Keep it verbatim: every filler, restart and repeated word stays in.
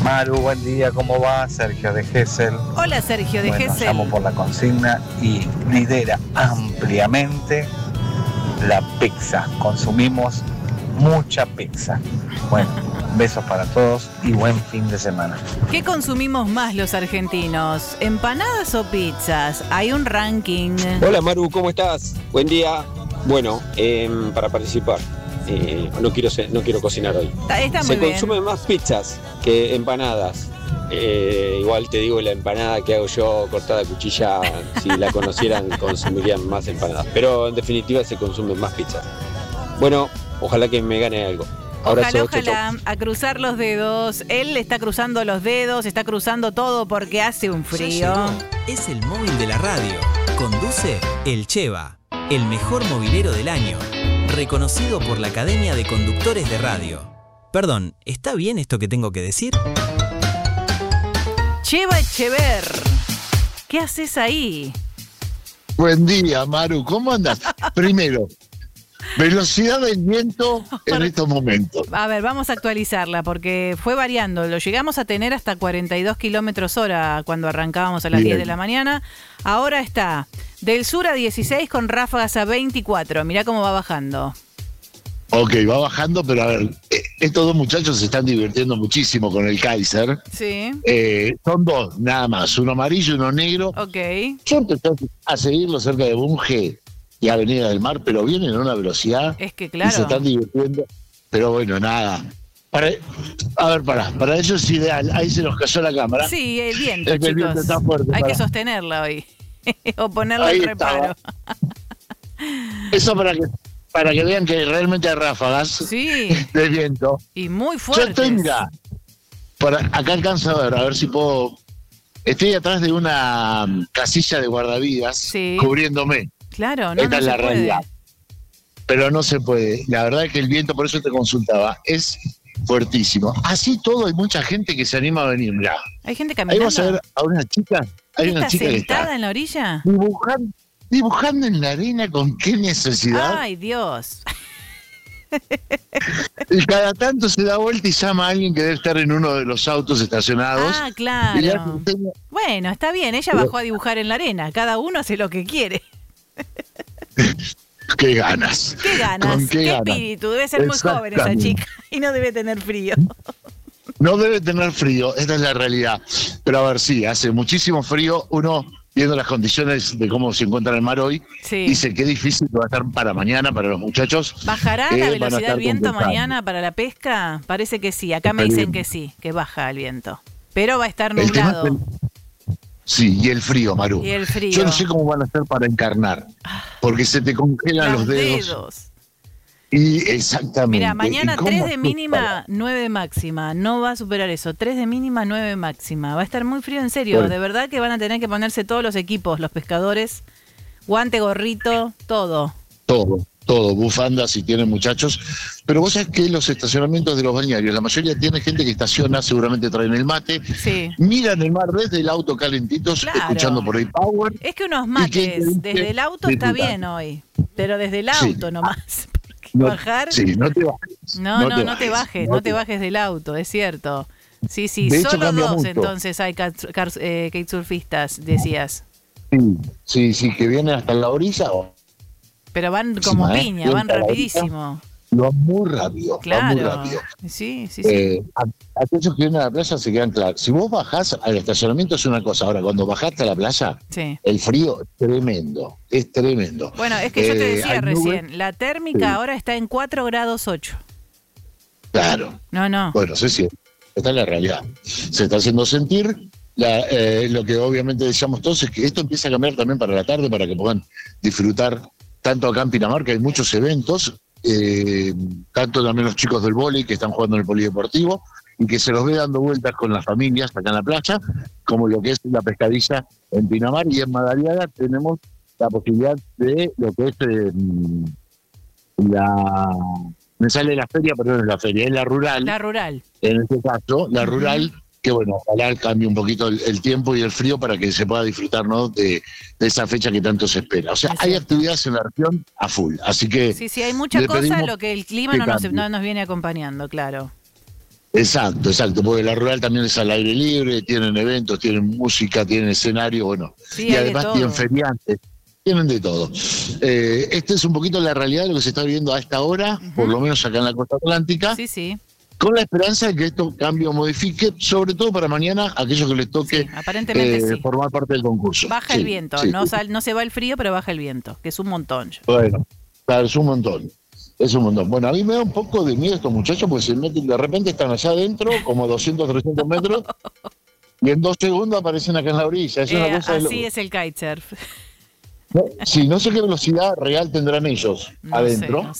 Maru, buen día, ¿cómo va? Sergio de Gesell. Hola Sergio de bueno, Gesell. Llamo por la consigna y lidera ampliamente la pizza. Consumimos mucha pizza. Bueno, besos para todos y buen fin de semana. ¿Qué consumimos más los argentinos? ¿Empanadas o pizzas? Hay un ranking. Hola Maru, ¿cómo estás? Buen día. Bueno, eh, para participar, eh, no quiero ser, no quiero cocinar hoy. Está, está muy Se bien. consumen más pizzas que empanadas. Eh, igual te digo, la empanada que hago yo cortada a cuchilla, si la conocieran consumirían más empanadas. Pero en definitiva se consumen más pizzas. Bueno, ojalá que me gane algo. Ojalá, Abrazo, ojalá, chau, chau. a cruzar los dedos. Él está cruzando los dedos, está cruzando todo porque hace un frío. Ya llegó. Es el móvil de la radio. Conduce El Cheva, el mejor movilero del año. Reconocido por la Academia de Conductores de Radio. Perdón, ¿está bien esto que tengo que decir? Cheva Echever, ¿qué haces ahí? Buen día, Maru. ¿Cómo andas? Primero, velocidad del viento en estos momentos. A ver, vamos a actualizarla porque fue variando. Lo llegamos a tener hasta cuarenta y dos kilómetros hora cuando arrancábamos a las Bien. diez de la mañana. Ahora está del sur a dieciséis con ráfagas a veinticuatro. Mirá cómo va bajando. Ok, va bajando, pero a ver, eh, estos dos muchachos se están divirtiendo muchísimo con el Kaiser. Sí. Eh, son dos, nada más, uno amarillo y uno negro. Ok. Yo empecé a seguirlo cerca de Bunge y Avenida del Mar, pero vienen a una velocidad Es que y se claro. están divirtiendo. Pero bueno, nada. Para, a ver, para, para ellos es ideal. Ahí se nos cayó la cámara. Sí, el viento, Es que el chicos. viento está fuerte, Hay pará. que sostenerla hoy. O ponerle Ahí el reparo. Eso para que para que vean que realmente hay ráfagas Sí. de viento. Y muy Yo fuertes. estoy, mira, por acá alcanzo a ver, a ver si puedo. Estoy atrás de una um, casilla de guardavidas Sí. cubriéndome. Claro, no, Esta no es se la puede. realidad. Pero no se puede. La verdad es que el viento, por eso te consultaba, es fuertísimo. Así todo, hay mucha gente que se anima a venir. Mirá, Hay gente ahí caminando. vas a ver a una chica. Hay una ¿Está chica que sentada está en la orilla? dibujando, dibujando en la arena. ¿Con qué necesidad? Ay, Dios. Y cada tanto se da vuelta y llama a alguien que debe estar en uno de los autos estacionados. Ah, Y le hace claro. un seña- Bueno, está bien, ella Pero- bajó a dibujar en la arena. Cada uno hace lo que quiere. ¡Qué ganas! ¿Qué ganas? ¿Con ¿Qué, qué ganas? espíritu? Debe ser muy joven esa Exactamente. chica y no debe tener frío. No debe tener frío, esta es la realidad. Pero a ver, sí, hace muchísimo frío. Uno, viendo las condiciones de cómo se encuentra el mar hoy, Sí. dice qué difícil va a estar para mañana, para los muchachos. ¿Bajará Eh, la van a velocidad estar del viento compensando. mañana para la pesca? Parece que sí. Acá me dicen que sí, que baja el viento. Pero va a estar El tema nublado. es el- Sí, y el frío, Maru. Y el frío. Yo no sé cómo van a hacer para encarnar, porque se te congelan los dedos. dedos. Y exactamente. Mira, mañana ¿Y cómo tres de haces mínima, para- nueve de máxima. No va a superar eso. tres de mínima, nueve de máxima. Va a estar muy frío, en serio. Bueno. De verdad que van a tener que ponerse todos los equipos, los pescadores. Guante, gorrito, todo. Todo, todo, bufandas si tienen muchachos. Pero vos sabés que los estacionamientos de los balnearios, la mayoría tiene gente que estaciona, seguramente traen el mate, Sí. miran el mar desde el auto calentitos, Claro. escuchando por ahí Power. Es que unos ¿Y qué mates dice? desde el auto está Disfrutar. bien hoy. Pero desde el Sí. auto nomás. Porque No- bajar. Sí, no te bajes. No, no, no te bajes, no te bajes del auto, es cierto. Sí, sí, De hecho, solo cambia dos mucho. entonces hay cat- car- eh, kitesurfistas, decías. Sí, sí, sí, que vienen hasta la orilla o Pero van Sí, como ¿eh? piña, van Bien rapidísimo. van muy rápido, van muy Claro. rápido. Sí, sí, sí. Eh, a- aquellos que vienen a la playa se quedan claros. Si vos bajás al estacionamiento es una cosa, ahora cuando bajaste a la playa, Sí. el frío es tremendo, es tremendo. Bueno, es que yo te Eh, decía hay recién, nubes. la térmica Sí. ahora está en cuatro grados ocho. Claro. No, no. Bueno, sí, sí, esta es la realidad. Se está haciendo sentir. La, eh, lo que obviamente deseamos todos es que esto empiece a cambiar también para la tarde, para que puedan disfrutar tanto acá en Pinamar, que hay muchos eventos, eh, tanto también los chicos del vóley que están jugando en el polideportivo, y que se los ve dando vueltas con las familias acá en la playa, como lo que es la pescadilla en Pinamar, y en Madariaga tenemos la posibilidad de lo que es eh, la... Me sale la feria, pero no es la feria, es la rural. La rural. En este caso, la rural, que bueno, ojalá cambie un poquito el, el tiempo y el frío para que se pueda disfrutar, ¿no?, de, de esa fecha que tanto se espera. O sea, Es hay cierto. actividades en la región a full, así que Sí, sí, hay mucha le cosa, pedimos lo que el clima que no nos, cambie. no nos viene acompañando, claro. Exacto, exacto, porque la rural también es al aire libre, tienen eventos, tienen música, tienen escenario, bueno, Sí, y hay de además todo. tienen feriantes, tienen de todo. Eh, esta es un poquito la realidad de lo que se está viviendo a esta hora, Ujú. por lo menos acá en la costa atlántica, Sí, sí, con la esperanza de que esto cambie o modifique, sobre todo para mañana, aquellos que les toque sí, aparentemente eh, sí. formar parte del concurso. Baja Sí, el viento, sí. no, sal- no se va el frío, pero baja el viento, que es un montón. Bueno, claro, es un montón. Es un montón. Bueno, a mí me da un poco de miedo estos muchachos porque se meten, de repente están allá adentro, como doscientos, trescientos metros, y en dos segundos aparecen acá en la orilla. Es una Eh, cosa de así loco. es el kitesurf. No, sí, no sé qué velocidad real tendrán ellos No adentro, sé, no